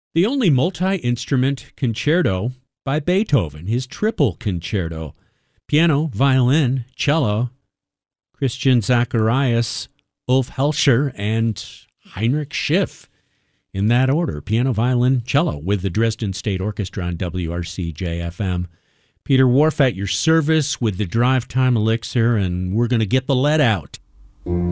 the only multi-instrument concerto by Beethoven, his triple concerto. Piano, violin, cello, Christian Zacharias, Ulf Helscher, and Heinrich Schiff. In that order, piano, violin, cello, with the Dresden State Orchestra on WRCJ-FM. Peter Whorf at your service with the Drive Time Elixir, and we're going to get the lead out.